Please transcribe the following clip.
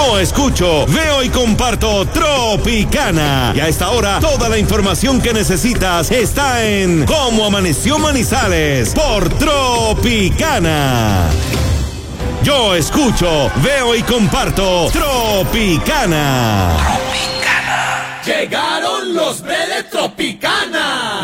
Yo escucho, veo y comparto Tropicana. Y a esta hora, toda la información que necesitas está en Cómo Amaneció Manizales por Tropicana. Yo escucho, veo y comparto Tropicana. Llegaron los de Tropicana.